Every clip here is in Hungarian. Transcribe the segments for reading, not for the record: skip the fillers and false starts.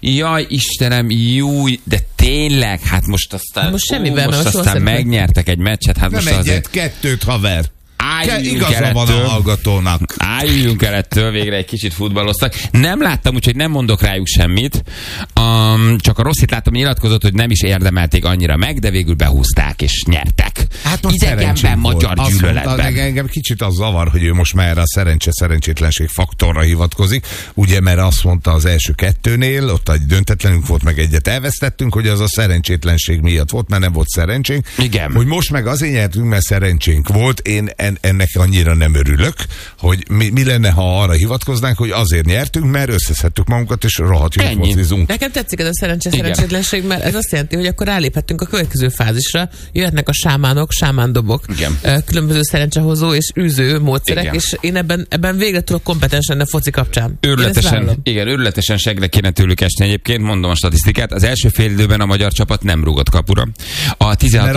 Jaj, Istenem, júj, de tényleg, hát most aztán megnyertek egy meccset. Hát nem most egyet, kettőt, haver. Igaza van a hallgatónak. Álljunk el ettől, végre egy kicsit futballoztak. Nem láttam, úgyhogy nem mondok rájuk semmit. Csak a Rosszit láttam, nyilatkozott, hogy nem is érdemelték annyira meg, de végül behúzták és nyertek. Hát idegenben, magyar gyűlöletben. Engem kicsit az zavar, hogy ő most már a szerencsétlenség faktorra hivatkozik. Ugye, mert azt mondta az első kettőnél, ott egy döntetlenünk volt, meg egyet elvesztettünk, hogy az a szerencsétlenség miatt volt, mert nem volt szerencsénk. Igen. Hogy most meg azért nyertünk, mert szerencsénk volt. Én ennek annyira nem örülök, hogy mi lenne, ha arra hivatkoznánk, hogy azért nyertünk, mert összeszedtük magunkat, és rohadt jót focizunk. Nekem tetszik ez a szerencsétlenség, mert ez azt jelenti, hogy akkor ráléphetünk a következő fázisra, jöhetnek a sámánok, sámándobok, különböző szerencsehozó és űző módszerek, igen. És én ebben végre tudok kompetens lenni a foci kapcsán. Őrületesen segre kéne tőlük esni egyébként, mondom a statisztikát. Az első fél időben a magyar csapat nem rúgott kapura. A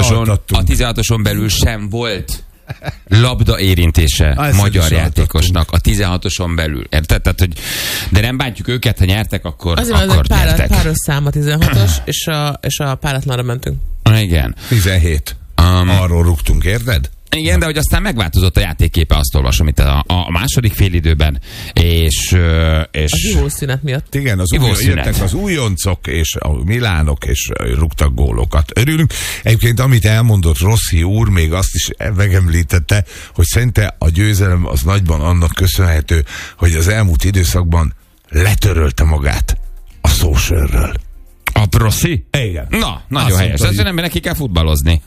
16-oson belül sem volt labda érintése magyar játékosnak a 16-oson belül. Érted? Tehát, hogy de nem bántjuk őket, ha nyertek, akkor nyertek. Páros szám a 16-os, és a páratlanra mentünk. Igen. 17. Arról rúgtunk, érted? Igen, de hogy aztán megváltozott a játékképe, azt olvasom itt a második félidőben, és a hívószünet miatt. Igen, jöttek az újoncok, és a Milánok, és rúgtak gólokat. Örülünk. Egyébként, amit elmondott Rossi úr, még azt is megemlítette, hogy szerinte a győzelem az nagyban annak köszönhető, hogy az elmúlt időszakban letörölte magát a szósörről. A Rossi? Igen. Na, nagyon helyes. Ez nem, neki kell futballozni.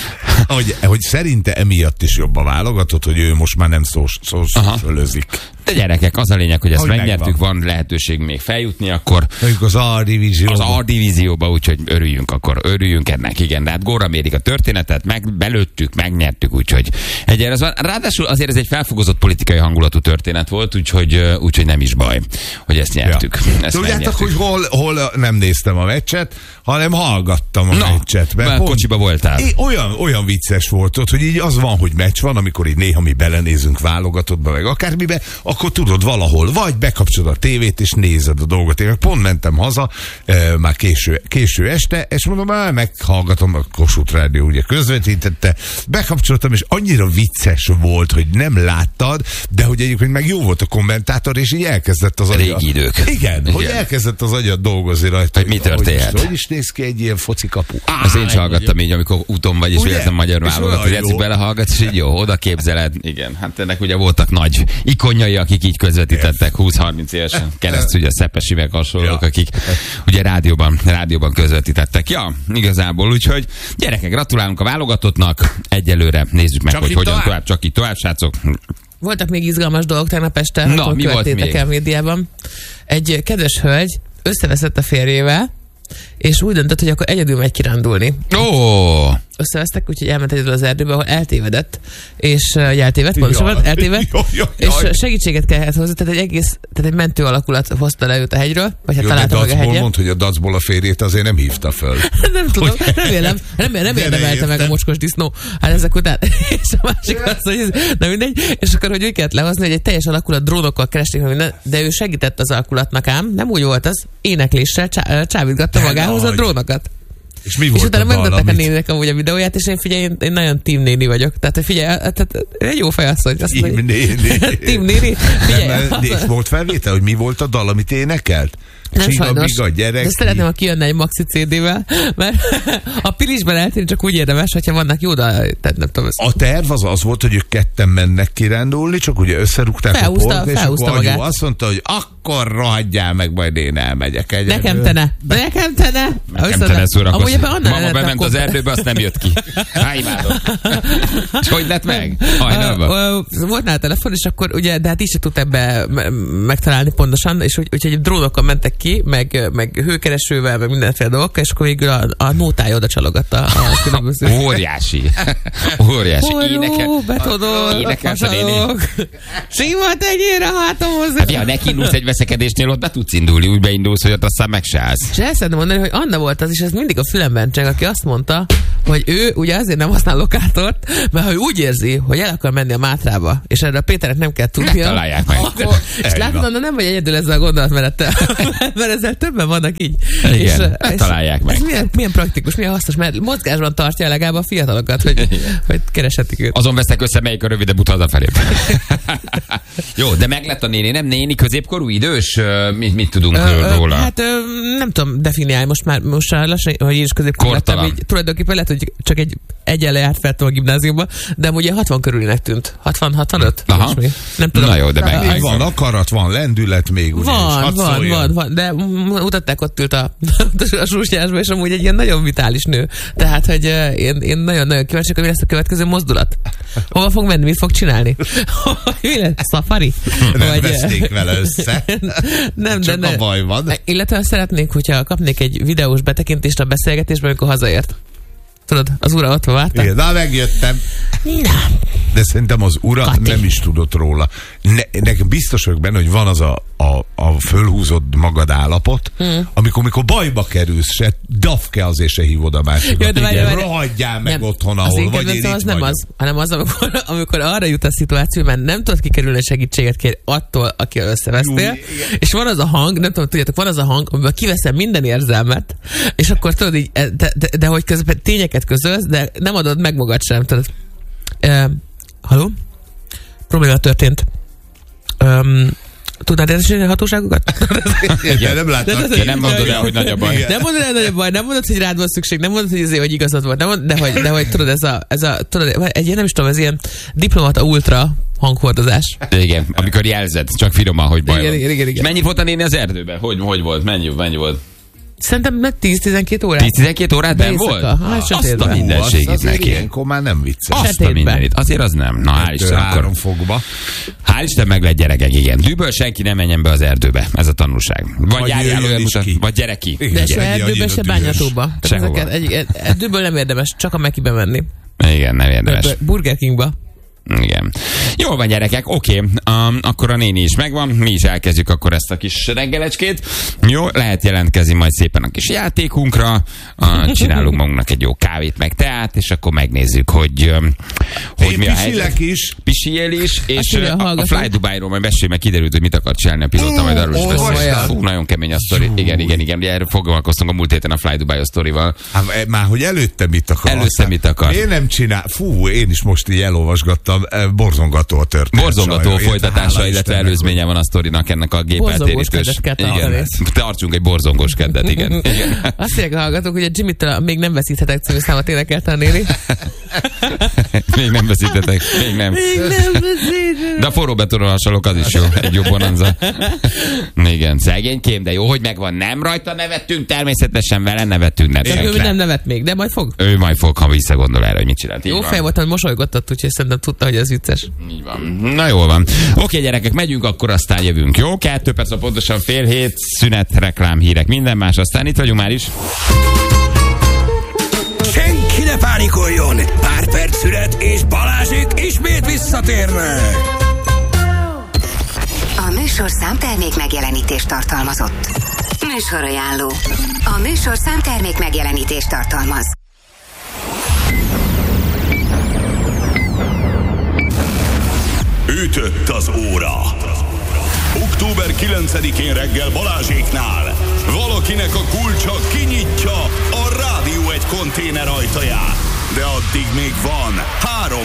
hogy szerinte emiatt is jobb a válogatott, hogy ő most már nem szósölözik. De gyerekek, az a lényeg, hogy ezt megnyertük, van lehetőség még feljutni, akkor az A-divízióba, úgyhogy örüljünk ennek, igen. De hát gólra mérik a történetet, belőttük, megnyertük, úgyhogy egyre az van. Ráadásul azért ez egy felfogozott politikai hangulatú történet volt, úgyhogy nem is baj, hogy ezt nyertük. Tudjátok, hogy hol nem néztem a meccset, hanem hallgattam a meccset. Kocsiba voltál. Olyan vicces volt ott, hogy így az van, hogy meccs van, amikor így néha mi belenézünk válogatottba, meg akármibe, akkor tudod valahol, vagy bekapcsolod a tévét, és nézed a dolgot. Én pont mentem haza, már késő este, és mondom, meghallgatom, a Kossuth Rádió ugye közvetítette, bekapcsoltam, és annyira vicces volt, hogy nem láttad, de hogy egyébként meg jó volt a kommentátor, és így elkezdett az agya. Régi idők. Igen, hogy elkezdett az agya dolgozni rajta. Hogy mi történt? Hogy is néz ki egy ilyen foci kapu? Azt én is hallgattam így, amikor úton vagy, és véletlen magyar válogat, hogy egyszer belehallgatsz, és így jó, oda képzeled. Igen, hát ennek ugye voltak nagy ikonjai, akik így közvetítettek 20-30 évesen keresztül, ugye Szepesi meg hasonlók, akik ugye rádióban közvetítettek. Ja, igazából, úgyhogy gyerekek, gratulálunk a válogatottnak, egyelőre nézzük meg, hogy hogyan tovább, csak így tovább, srácok. Voltak még izgalmas dolgok tegnap este, amikor követtétek el médiában. Egy kedves hölgy összeveszett a férjével, és úgy döntött, hogy akkor egyedül megy kirándulni. Összevesztek, úgyhogy elment egyedül az erdőbe, ahol eltévedett, és eltévedt, és segítséget kellett hozni, tehát egy mentő alakulat hozta le őt a hegyről, vagy hát találta meg a hegyen. Mondd, hogy a dacból a férjét azért nem hívta föl. Nem tudom, nem érdemelte meg a mocskos disznó. Hát ezek után, és a másik az, hogy nem mindegy, és akkor, hogy úgy kellett lehozni, hogy egy teljes alakulat drónokkal keresték, de ő segített az alakulatnak ám, nem úgy volt az, énekléssel csávítgatta magához a drónokat. És mi volt? És utána megmutatták a néninek amúgy a videóját, és én nagyon team néni vagyok. Tehát, hogy figyelj, egy jó fejasszony. Team néni. Team néni. És volt felvétel, hogy mi volt a dal, amit énekelt? Nem sajnos, de szeretném, ha kijönne egy maxi CD-vel, mert a pilisben eltérni csak úgy érdemes, hogyha vannak jó dal, tehát nem tudom. A terv az volt, hogy ők ketten mennek kirándulni, csak ugye összerúgták a port, és akkor Agyó azt mondta, hogy akkor rohadjál meg, majd én elmegyek egyedül. Nekem te ne szórakozz. Mama bement az erdőbe, azt nem jött ki. Imádom. És hogy lett meg? Hajnalban. Volt nála telefon, és akkor ugye, de hát így se tud ebbe megtalálni pontosan, és úgyhogy drónokkal mentek ki, meg hőkeresővel, meg mindenféle dolgokkal, és akkor végül a nótája oda csalogatta a különböző. Óriási. Forró, betodol, énekelsz. Sima tegyél a hátamhoz. Hát ja, neki indulsz egy veszekedésnél, ott be tudsz indulni, úgy beindulsz, hogy ott aztán meg se állsz. És el szeretném mondani, hogy Anna volt az, és ez mindig a fülemben csak, aki azt mondta, hogy ő ugye azért nem használ lokátort, mert ha ő úgy érzi, hogy el akar menni a Mátrába, és erre a Péternek nem kell tudnia. Találják meg. És látod, Anna, nem vagy egyedül ezzel a gondolatmenettel. mert ezzel többen vannak így. Igen, és találják meg. Ez milyen praktikus, milyen hasznos, mert mozgásban tartja legalább a fiatalokat, hogy kereshetik őt. Azon veszek össze, melyik a rövidebb út hazafelé. Jó, de meg lett a néni, nem néni, középkorú, idős? Mit tudunk róla? Hát nem tudom definiálni, most lassan, hogy én is középkorú lettem, így tulajdonképpen lehet, hogy csak egyen lejárt feltem a gimnáziumba, de ugye 60 körülinek tűnt. 60-65? Nem tudom. Na jó, de meg van akarat, van lendület még. Van, de mutatták, ott ült a susnyásba, és amúgy egy ilyen nagyon vitális nő. Tehát, hogy én nagyon-nagyon kíváncsi, hogy mi lesz a következő mozdulat. Hova fog menni, mit fog csinálni? Mi lesz? Safari? Nem veszték vele össze. Nem, csak a baj van. Illetve szeretnék, hogyha kapnék egy videós betekintést a beszélgetésben, amikor hazaért. Tudod, az ura ott várta. Igen, na megjött,tem. De szerintem az ura Kati nem is tudott róla. Nekem biztos vagyok benne, hogy van az a fölhúzott magad állapot, amikor bajba kerülsz, se dafke azért se hívod a másikat. Rohadjál meg nem, otthon, ahol vagy én az nem az, hanem az, amikor arra jut a szituáció, mert nem tudod kikerülni segítséget kérni attól, akivel összevesztél, és van az a hang, nem tudom, tudjátok, van az a hang, amiben kiveszem minden érzelmet, és akkor tudod így, de hogy közben tényeket közölsz, de nem adod meg magad sem, tudod. Halló? Probléma történt. Tudnád értesíteni a hatóságokat? Nem látnak. De nem mondod el, hogy nagy a baj. Nem mondod el, hogy nagy a baj, nem mondod, hogy rád van szükség, nem mondod, hogy igazad volt, de hogy tudod, tudod, nem is tudom, ez ilyen diplomata ultra hanghordozás. Igen, amikor jelzed, csak finoman, hogy baj van. Igen. Mennyi volt a néni az erdőben? Hogy volt? Mennyi volt? Szerintem 10-12 órát. 10-12 órát nem volt? Azt a mindenségét neki. Ilyenkor már nem vicces. Azt a mindenit. Azért az nem. Na, hál' Isten, akkor. Fogba. Hál' Isten, meg lett gyerekek, igen. Dűből senki nem menjen be az erdőbe. Ez a tanulság. Vagy járjál olyan mutat, vagy gyere ki. De se erdőbe, se bányatóba. Erdőből nem érdemes, csak a Mekibe menni. Igen, nem érdemes. Burger Kingba. Igen. Jól van, gyerekek, oké. Akkor a néni is megvan, mi is elkezdjük akkor ezt a kis reggelecskét. Jó, lehet jelentkezni majd szépen a kis játékunkra, csinálunk magunknak egy jó kávét, meg teát, és akkor megnézzük, hogy mi a helyzet. Is. Pisijél is, és a Fly Dubai-ról majd beszélj, meg kiderült, hogy mit akar csinálni a pilóta, majd arról is beszélünk. Nagyon kemény a sztori. Igen. Erről foglalkoztunk a múlt héten a Fly Dubai sztorival. Már hogy előtte mit akar? Én nem csinál. Én is most így elolvasgattam. Borzongató a történet. Borzongató folytatása, illetve előzménye van a sztorinak, ennek a gépeltérítős. Igen, tartsunk egy borzongós keddet, igen. Azt mondják a hallgatók, hogy a Jimmy-től még nem veszíthetek című számot énekelte a néni. Még nem veszíthetek, még nem. De a forró betonról hasonlók, az is jó, egy jó bonanza. Igen, szegénykém, de jó, hogy megvan. Nem rajta nevettünk, természetesen vele nevettünk. Ő nem nevet még, de majd fog. Ő majd fog, ha visszagondol erre, hogy mit csinált. Jó fej voltam, hogy mosolygottat, úgyhogy szerintem tudta, hogy ez vicces. Így van. Na jól van. Oké, gyerekek, megyünk, akkor aztán jövünk. Jó? 2 perc, pontosan 6:30, szünet, reklám, hírek, minden más, aztán itt vagyunk már is. Senki ne pánikoljon! Pár perc szünet, és Balázsék ismét visszatérnek! A műsor számtermék megjelenítést tartalmazott. Műsorajánló. A műsor számtermék megjelenítést tartalmaz. Ütött az óra. Október 9-én reggel Balázséknál valakinek a kulcsa kinyitja a Rádió 1 konténer ajtaját. De addig még van 3